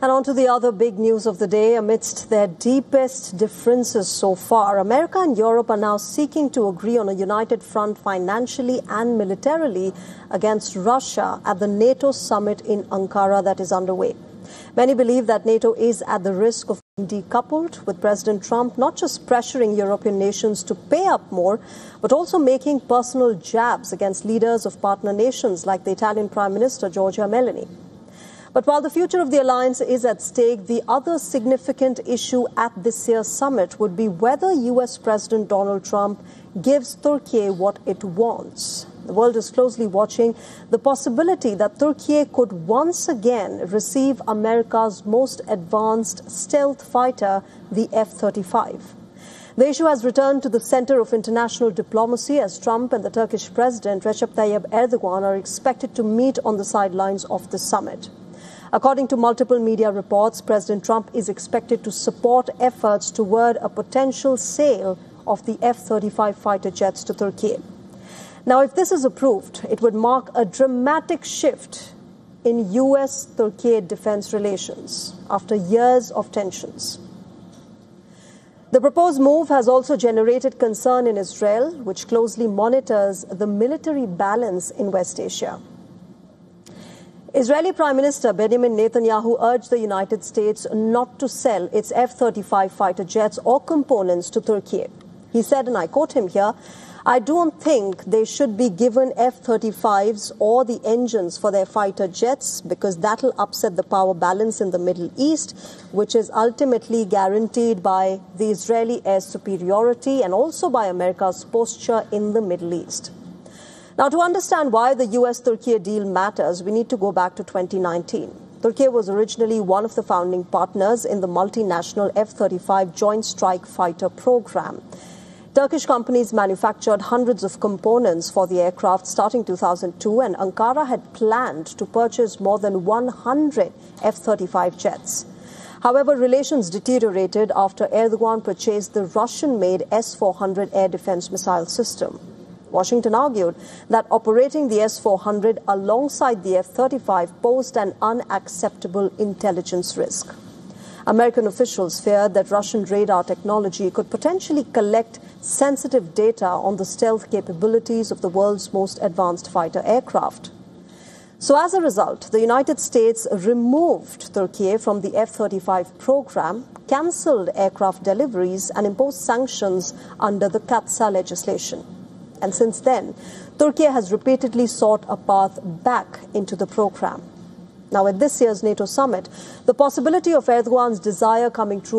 And on to the other big news of the day. Amidst their deepest differences so far, America and Europe are now seeking to agree on a united front financially and militarily against Russia at the NATO summit in Ankara that is underway. Many believe that NATO is at the risk of being decoupled, with President Trump not just pressuring European nations to pay up more, but also making personal jabs against leaders of partner nations like the Italian Prime Minister Giorgia Meloni. But while the future of the alliance is at stake, the other significant issue at this year's summit would be whether US President Donald Trump gives Turkey what it wants. The world is closely watching the possibility that Turkey could once again receive America's most advanced stealth fighter, the F-35. The issue has returned to the center of international diplomacy as Trump and the Turkish President Recep Tayyip Erdogan are expected to meet on the sidelines of the summit. According to multiple media reports, President Trump is expected to support efforts toward a potential sale of the F-35 fighter jets to Turkey. Now, if this is approved, it would mark a dramatic shift in US-Turkey defense relations after years of tensions. The proposed move has also generated concern in Israel, which closely monitors the military balance in West Asia. Israeli Prime Minister Benjamin Netanyahu urged the United States not to sell its F-35 fighter jets or components to Turkey. He said, and I quote him here, "I don't think they should be given F-35s or the engines for their fighter jets because that'll upset the power balance in the Middle East, which is ultimately guaranteed by the Israeli air superiority and also by America's posture in the Middle East." Now, to understand why the US-Turkey deal matters, we need to go back to 2019. Turkey was originally one of the founding partners in the multinational F-35 Joint Strike Fighter program. Turkish companies manufactured hundreds of components for the aircraft starting 2002, and Ankara had planned to purchase more than 100 F-35 jets. However, relations deteriorated after Erdogan purchased the Russian-made S-400 air defense missile system. Washington argued that operating the S-400 alongside the F-35 posed an unacceptable intelligence risk. American officials feared that Russian radar technology could potentially collect sensitive data on the stealth capabilities of the world's most advanced fighter aircraft. So as a result, the United States removed Turkey from the F-35 program, cancelled aircraft deliveries, and imposed sanctions under the CAATSA legislation. And since then, Turkey has repeatedly sought a path back into the program. Now, at this year's NATO summit, the possibility of Erdogan's desire coming true